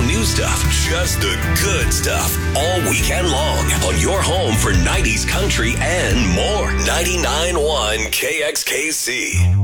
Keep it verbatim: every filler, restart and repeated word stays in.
new stuff, just the good stuff, all weekend long on your home for nineties country and more. ninety-nine point one K X K C.